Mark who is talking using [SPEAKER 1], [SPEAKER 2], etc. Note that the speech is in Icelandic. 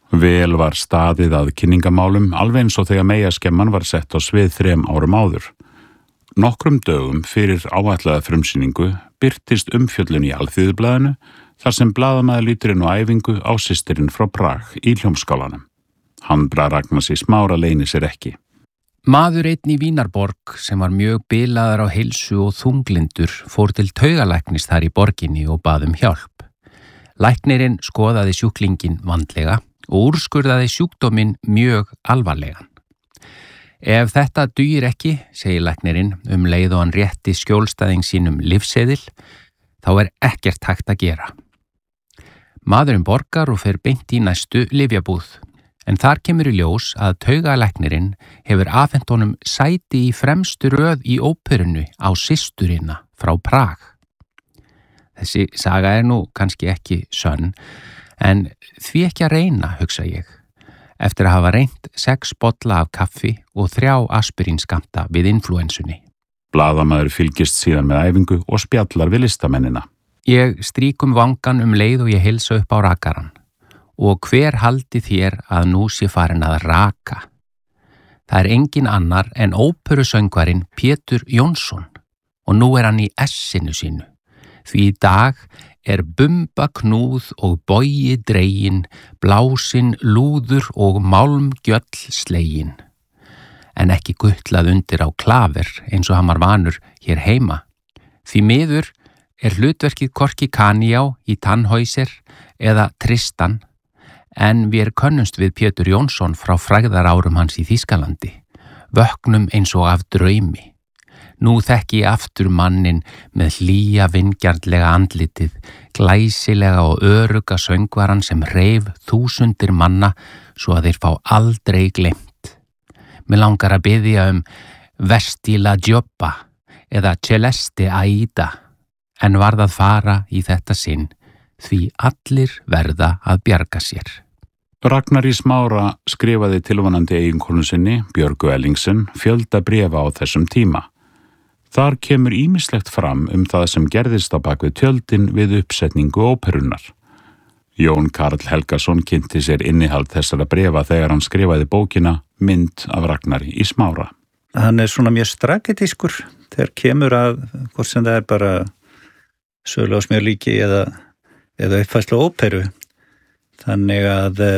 [SPEAKER 1] Vel var staðið að kynningamálum alveg eins og þegar meyjaskemman var sett á svið 3 árum áður. Nokkrum dögum fyrir áætlaða frumsýningu birtist umfjöllun í Alþýðublaðinu þar sem blaðamaður lítur inn á æfingu á systirinn frá Prag í Hljómskálanum. Handbra Ragnars í Smára leynir sér ekki.
[SPEAKER 2] Maður einn í Vínarborg sem var mjög bilaður á heilsu og þunglindur fór til taugalæknis þar í borginni og bað hjálp. Læknirinn skoðaði sjúklinginn vandlega og úrskurðaði sjúkdóminn mjög alvarlegan. Ef þetta dugir ekki, segir læknirinn leið og hann rétti skjólstæðing sínum lyfseðil, þá ekkert hægt að gera. Maðurinn borgar og fer beint í næstu lyfjabúð, en þar kemur í ljós að taugalæknirinn hefur afhent honum sæti í fremstu röð í óperunni á systurina frá Prag. Þessi saga nú kannski ekki sönn, en því ekki að reyna, hugsa ég, eftir að hafa reynt 6 bolla af kaffi og 3 aspirínskammta við inflúensunni.
[SPEAKER 1] Blaðamaður fylgist síðan með æfingu og spjallar við listamennina.
[SPEAKER 2] Ég strýk vangan leið og ég heilsa upp á rakaran. Og hver haldi þér að nú sé farin að raka? Það engin annar en óperusöngvarinn Pétur Jónsson og nú hann í essinu sínu. Því í dag bumba knúð og bogi dregin, blásin lúður og málmgjöll slegin. En ekki guttlað undir á klaver eins og hann var vanur hér heima. Því miður hlutverkið hvorki Kaniá í Tannhäuser eða Tristan, en við könnumst við Pétur Jónsson frá frægðarárum hans í Þýskalandi, vöknum eins og af draumi. Nú þekki ég aftur mannin með hlýja vingjarnlega andlitið, glæsilega og öruga söngvaran sem reif þúsundir manna svo að þeir fá aldrei gleymt. Mig langar að biðja Vesti la Gioppa eða Celeste Aida, en varð að fara í þetta sinn, því allir verða að bjarga sér.
[SPEAKER 1] Ragnar í Smára skrifaði tilvonandi eiginkonu sinni, Björgu Ellingsen, fjölda bréfa á þessum tíma. Þar kemur ýmislegt fram það sem gerðist á bak við tjöldin við uppsetningu óperunnar. Jón Karl Helgason kynnti sér innihald þessara bréfa þegar hann skrifaði bókina Mynd af Ragnari í Smára.
[SPEAKER 3] Hann svona mjög strategiskur þegar kemur að hvort sem það bara sölu á smjörlíki eða uppfærslu óperu. Þannig að